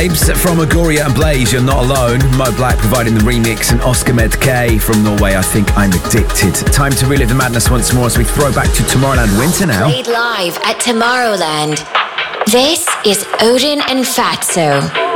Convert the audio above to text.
vibes from Agoria and Blaze, You're Not Alone. Mo Black providing the remix, and Oscar Med K from Norway, I Think I'm Addicted. Time to relive the madness once more as we throw back to Tomorrowland winter now. Played live at Tomorrowland. This is Odin and Fatso.